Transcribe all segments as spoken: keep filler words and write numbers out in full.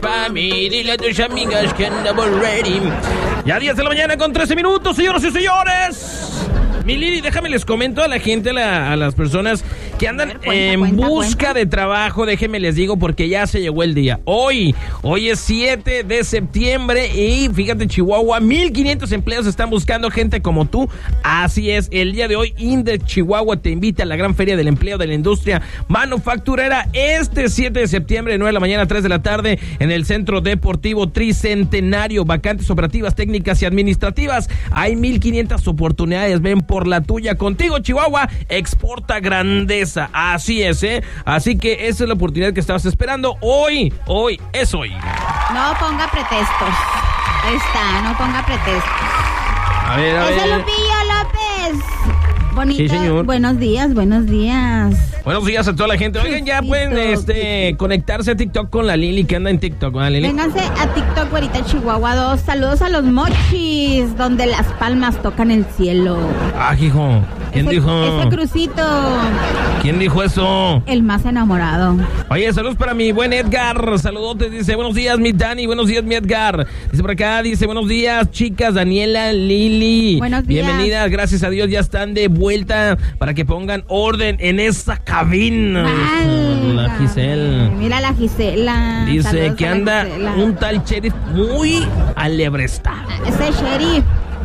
Pa' mí, dile a tus amigas que andamos ready. Ya diez de la mañana con trece minutos, señoras y señores. Mi Lili, déjame les comento a la gente, a, la, a las personas que andan ver, cuenta, en cuenta, busca cuenta. de trabajo. Déjenme les digo porque ya se llegó el día. Hoy, hoy es siete de septiembre y fíjate, Chihuahua, mil quinientos empleos están buscando gente como tú. Así es, el día de hoy, INDE Chihuahua te invita a la gran feria del empleo de la industria manufacturera este siete de septiembre, nueve de la mañana a tres de la tarde en el Centro Deportivo Tricentenario. Vacantes operativas, técnicas y administrativas. Hay mil quinientas oportunidades. Ven por la tuya. Contigo, Chihuahua, exporta grandeza. Así es, ¿eh? Así que esa es la oportunidad que estabas esperando. Hoy, hoy, es hoy. No ponga pretextos. Ahí está, no ponga pretextos. A ver, a ver. ¡Ese Lupillo López! Bonito. Sí, señor. Buenos días, buenos días. Buenos días a toda la gente. Oigan, ya pueden este, conectarse a TikTok con la Lili, que anda en TikTok, ¿verdad, Lili? Vénganse a TikTok, güerita Chihuahua dos. Saludos a los mochis, donde las palmas tocan el cielo. Ah, hijo. ¿Quién ese, dijo? Ese crucito. ¿Quién dijo eso? El más enamorado. Oye, saludos para mi buen Edgar. Saludotes, dice, buenos días, mi Dani. Buenos días, mi Edgar. Dice por acá, dice, buenos días, chicas, Daniela, Lili. Buenos días. Bienvenidas, gracias a Dios, ya están de vuelta para que pongan orden en esa cabina. Válgame. La Giselle. Mira la Gisela. Dice saludos que anda Gisela. un tal sheriff muy alebrestado. Ese sheriff.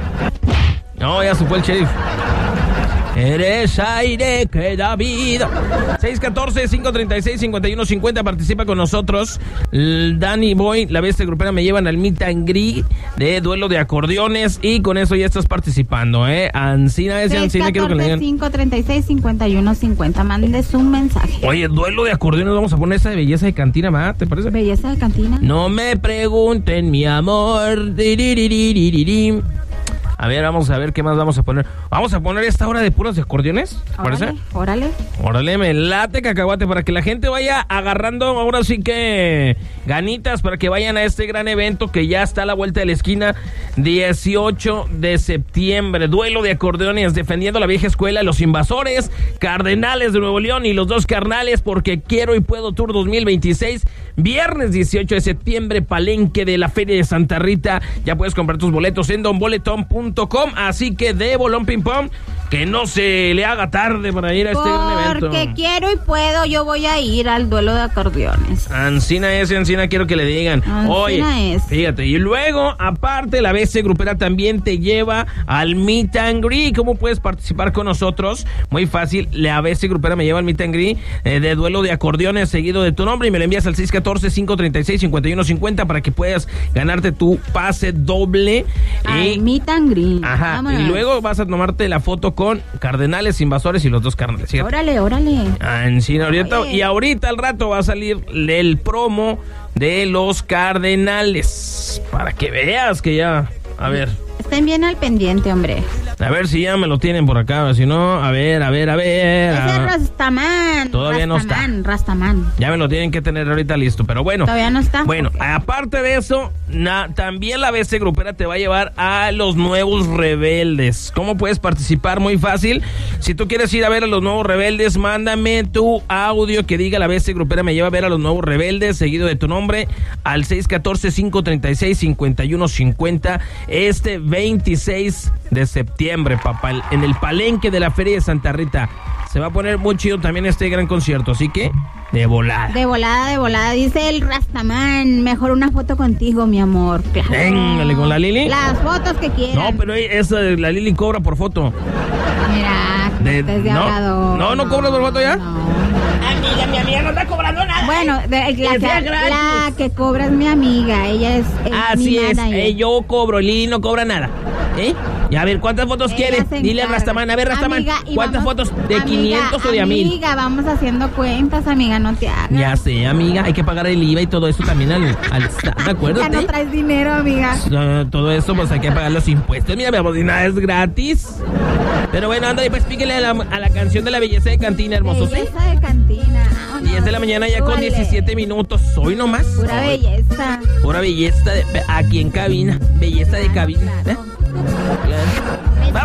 No, ya se fue el sheriff. Eres aire que da vida. seis uno cuatro, cinco tres seis, cinco uno cinco cero. Participa con nosotros. El Dani Boy, la bestia grupera, me llevan al meet and greet de duelo de acordeones. Y con eso ya estás participando, ¿eh? Ancina, ese Ancina, quiero que le digan. cinco tres seis, cinco uno cinco cero. Mandes un mensaje. Oye, duelo de acordeones, vamos a poner esa de belleza de cantina, ¿ma? ¿Te parece? Belleza de cantina. No me pregunten, mi amor. Diririririririm. A ver, vamos a ver qué más vamos a poner. Vamos a poner esta hora de puros de acordeones, ¿te parece? Órale, Órale, me late cacahuate para que la gente vaya agarrando ahora sí que ganitas para que vayan a este gran evento que ya está a la vuelta de la esquina, dieciocho de septiembre. Duelo de acordeones, defendiendo la vieja escuela, los invasores, Cardenales de Nuevo León y los dos carnales, porque quiero y puedo Tour dos mil veintiséis. Viernes dieciocho de septiembre, palenque de la Feria de Santa Rita. Ya puedes comprar tus boletos en don boletón punto com, así que de bolón ping pong, que no se le haga tarde para ir a este gran evento. Porque quiero y puedo, yo voy a ir al duelo de acordeones. Ancina ese, Ancina, quiero que le digan. Ancina Oye, es. Fíjate, y luego, aparte, la B C Grupera también te lleva al Meet and Greet. ¿Cómo puedes participar con nosotros? Muy fácil, la B C Grupera me lleva al Meet and Greet eh, de duelo de acordeones seguido de tu nombre y me lo envías al seis uno cuatro, cinco tres seis, cinco uno cinco cero para que puedas ganarte tu pase doble. Al y, Meet and Greet. Ajá, Vámonos. y luego vas a tomarte la foto con Cardenales, Invasores y los dos carnales. ¿Cierto? Órale, órale. Ancina, ahorita, Oye. y ahorita al rato va a salir el promo de los Cardenales. Para que veas que ya... A ver... Estén bien al pendiente, hombre. A ver si ya me lo tienen por acá, si no, a ver, a ver, a ver. Ese es Rastaman. Todavía no está. Rastaman, Rastaman. Ya me lo tienen que tener ahorita listo, pero bueno. Todavía no está. Bueno, Okay. aparte de eso, na, también la B C Grupera te va a llevar a los Nuevos Rebeldes. ¿Cómo puedes participar? Muy fácil. Si tú quieres ir a ver a los Nuevos Rebeldes, mándame tu audio que diga la B C Grupera me lleva a ver a los Nuevos Rebeldes, seguido de tu nombre, al seis uno cuatro, cinco tres seis, cinco uno cinco cero, este veintiséis de septiembre, papá, en el palenque de la Feria de Santa Rita. Se va a poner muy chido también este gran concierto, así que de volada. De volada, de volada, dice el Rastaman. Mejor una foto contigo, mi amor. Claro. Véngale con la Lili. Las fotos que quieran. No, pero esa de la Lili cobra por foto. Mira, De- de, de no, hablador. no, no cobras por foto ya. No. Amiga, mi amiga no está cobrando nada. Bueno, de- la, Que que, sea gratis. la que cobra es mi amiga. Ella es, es Así mi es, manager. eh, yo cobro, Lili no cobra nada. ¿Eh? Y a ver, ¿cuántas fotos Ella quieres? se Dile a encarga. Rastaman, a ver, Rastaman, Amiga, y ¿cuántas vamos- fotos? ¿De amiga, quinientos o de a mil? Amiga, vamos haciendo cuentas, amiga, no te hagas. Ya sé, amiga, hay que pagar el I V A y todo eso también al, al Estado, Ya acuérdate. no traes dinero, amiga. No, todo eso, pues hay que pagar los impuestos. Mira, mi amor, y nada es gratis. Pero bueno, ándale, pues píquele a la, a la canción de la belleza de cantina, hermoso, ¿sí? Belleza de cantina. Vámonos. diez de la mañana ya con Súbale. diecisiete minutos. Hoy nomás. Pura Hoy. belleza. Pura belleza de, aquí en cabina. Belleza de cabina. Claro. ¿Eh? Claro.